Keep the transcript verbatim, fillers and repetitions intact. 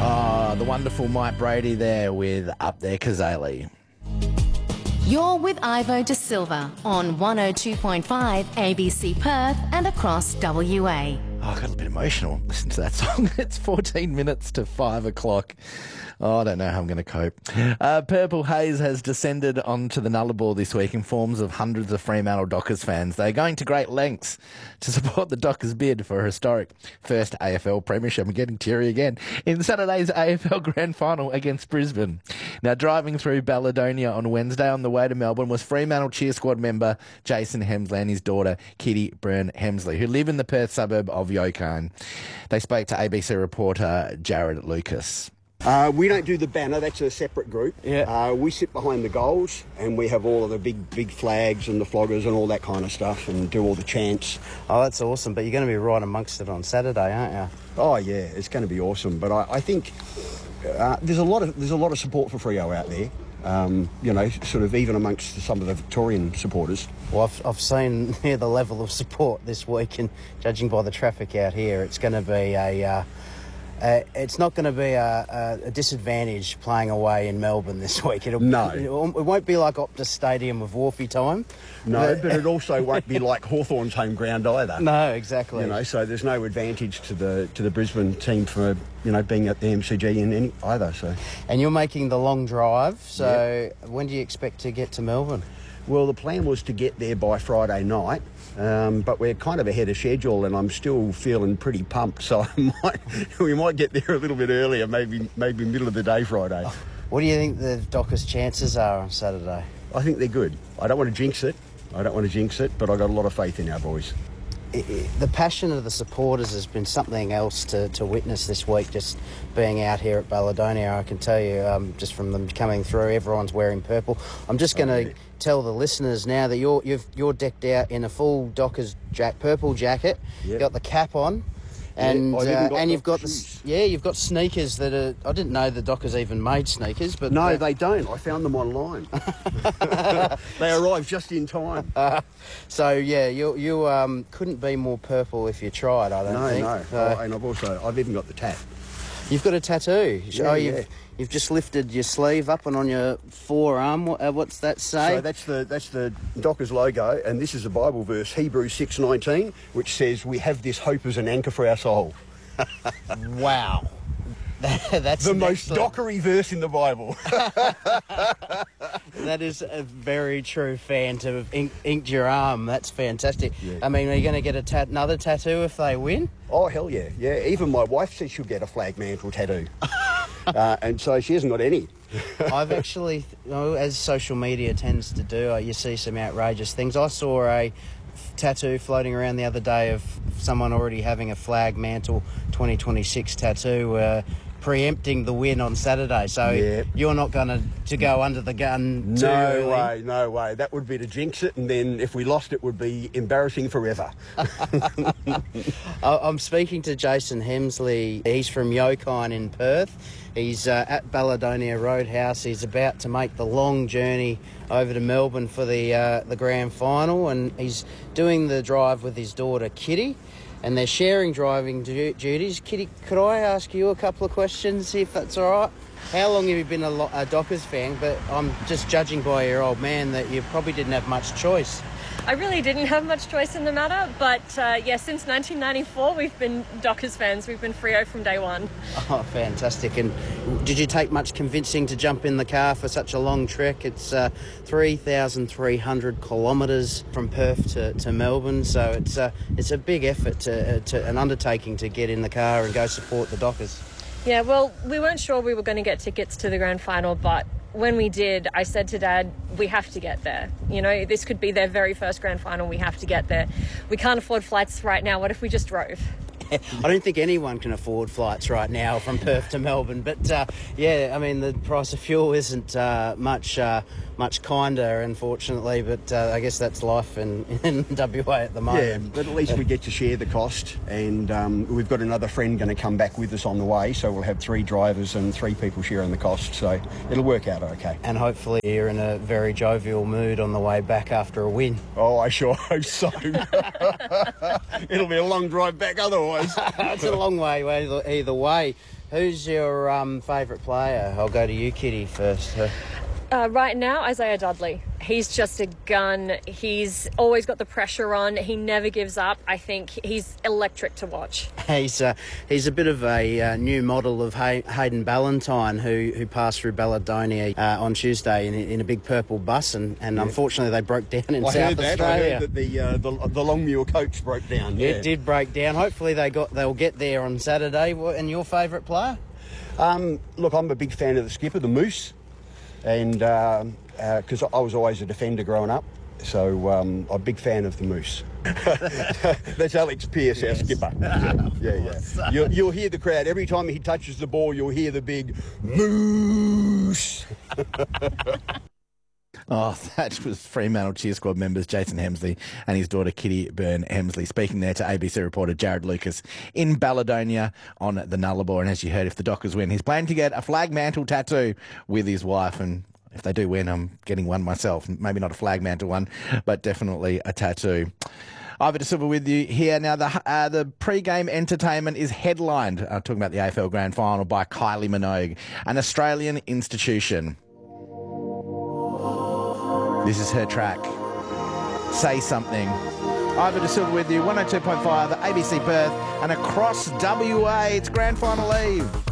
Oh, the wonderful Mike Brady there with Up There Kazali. You're with Ivo De Silva on one oh two point five A B C Perth and across W A. Oh, I got a bit emotional listening to that song. It's fourteen minutes to five o'clock. Oh, I don't know how I'm going to cope. Uh, Purple Haze has descended onto the Nullarbor this week in forms of hundreds of Fremantle Dockers fans. They're going to great lengths to support the Dockers bid for a historic first A F L premiership. I'm getting teary again. In Saturday's A F L Grand Final against Brisbane. Now, driving through Balladonia on Wednesday on the way to Melbourne was Fremantle Cheer Squad member Jason Hemsley and his daughter Kitty Byrne Hemsley, who live in the Perth suburb of Yokine. They spoke to A B C reporter Jared Lucas. Uh, we don't do the banner, that's a separate group. Yeah. Uh, we sit behind the goals and we have all of the big big flags and the floggers and all that kind of stuff and do all the chants. Oh, that's awesome, but you're going to be right amongst it on Saturday, aren't you? Oh yeah, it's going to be awesome, but I, I think uh, there's a lot of there's a lot of support for Freo out there. Um, you know, sort of even amongst some of the Victorian supporters. Well, I've, I've seen yeah, the level of support this week, and judging by the traffic out here, it's going to be a... Uh, Uh, it's not going to be a, a, a disadvantage playing away in Melbourne this week. It'll, no. It, it won't be like Optus Stadium of Wharfie time. No, but, but it also won't be like Hawthorn's home ground either. No, exactly. You know, so there's no advantage to the to the Brisbane team for, you know, being at the M C G in any either. So. And you're making the long drive, so yep. When do you expect to get to Melbourne? Well, the plan was to get there by Friday night. Um, but we're kind of ahead of schedule, and I'm still feeling pretty pumped. So I might, we might get there a little bit earlier, maybe maybe middle of the day Friday. What do you think the Dockers' chances are on Saturday? I think they're good. I don't want to jinx it. I don't want to jinx it, but I've got a lot of faith in our boys. It, it, the passion of the supporters has been something else to, to witness this week, just being out here at Balladonia. I can tell you, um, just from them coming through, everyone's wearing purple. I'm just going to... Oh, yeah. Tell the listeners now that you're you've, you're decked out in a full Dockers jack, purple jacket. Yep. You've got the cap on, and yeah, uh, and you've got the, yeah you've got sneakers that are. I didn't know the Dockers even made sneakers, but no, they don't. I found them online. They arrived just in time. Uh, so yeah, you you um couldn't be more purple if you tried. I don't no, think. No, no. Uh, oh, and I've also I've even got the tat. You've got a tattoo. Yeah, oh, yeah. you've you've just lifted your sleeve up and on your forearm. What, uh, what's that say? So that's the that's the Dockers logo, and this is a Bible verse, Hebrews six nineteen, which says, "We have this hope as an anchor for our soul." Wow. That's the most dockery verse in the Bible. That is a very true fan to have ink, inked your arm. That's fantastic. Yeah. I mean, are you going to get a tat- another tattoo if they win? Oh, hell yeah. Yeah, even my wife says she'll get a flag mantle tattoo. uh, and so she hasn't got any. I've actually, you know, as social media tends to do, uh, you see some outrageous things. I saw a tattoo floating around the other day of someone already having a flag mantle twenty twenty-six tattoo, uh, preempting the win on Saturday. So yep. You're not going to to go under the gun too No early. way, no way. That would be to jinx it, and then if we lost it would be embarrassing forever. I'm speaking to Jason Hemsley. He's from Yokine in Perth. He's uh, at Balladonia Roadhouse. He's about to make the long journey over to Melbourne for the uh, the grand final, and he's doing the drive with his daughter Kitty, and they're sharing driving du- duties. Kitty, could I ask you a couple of questions, if that's all right? How long have you been a, lo- a Dockers fan? But I'm just judging by your old man that you probably didn't have much choice. I really didn't have much choice in the matter, but uh, yeah, since nineteen ninety-four we've been Dockers fans. We've been Freo from day one. Oh, fantastic. And did you take much convincing to jump in the car for such a long trek? It's uh, three thousand three hundred kilometres from Perth to, to Melbourne, so it's, uh, it's a big effort, to, uh, to an undertaking to get in the car and go support the Dockers. Yeah, well, we weren't sure we were going to get tickets to the grand final, but when we did, I said to Dad, we have to get there. You know, this could be their very first grand final. We have to get there. We can't afford flights right now. What if we just drove? I don't think anyone can afford flights right now from Perth to Melbourne, but uh, yeah, I mean, the price of fuel isn't uh, much uh, much kinder, unfortunately, but uh, I guess that's life in, in W A at the moment. Yeah, but at least we get to share the cost, and um, we've got another friend going to come back with us on the way, so we'll have three drivers and three people sharing the cost, so it'll work out okay. And hopefully you're in a very jovial mood on the way back after a win. Oh, I sure hope so. It'll be a long drive back otherwise. otherwise. It's a long way either, either way. Who's your um, favourite player? I'll go to you, Kitty, first. Uh, Uh, right now, Isaiah Dudley. He's just a gun. He's always got the pressure on. He never gives up. I think he's electric to watch. He's uh, he's a bit of a uh, new model of Hay- Hayden Ballantyne, who who passed through Baladonia uh, on Tuesday in, in a big purple bus, and, and yeah. unfortunately they broke down in I South heard that. Australia. I heard that the, uh, the the Longmuir coach broke down. Yeah. It did break down. Hopefully they got they'll get there on Saturday. And your favourite player? Um, look, I'm a big fan of the skipper, the Moose. And because uh, uh, I was always a defender growing up, so um, I'm a big fan of the Moose. That's Alex Pearce, our skipper. Yeah, yeah. yeah. You'll, you'll hear the crowd. Every time he touches the ball, you'll hear the big Moose. Oh, that was Fremantle Cheer Squad members Jason Hemsley and his daughter Kitty Byrne Hemsley speaking there to A B C reporter Jared Lucas in Baladonia on the Nullarbor. And as you heard, if the Dockers win, he's planning to get a flag mantle tattoo with his wife. And if they do win, I'm getting one myself. Maybe not a flag mantle one, but definitely a tattoo. Ivor De Silva with you here. Now, the uh, the pre-game entertainment is headlined, uh, talking about the A F L Grand Final, by Kylie Minogue, an Australian institution. This is her track, Say Something. Ivor De Silva with you, one oh two point five, A B C Perth, and across W A, it's Grand Final Eve.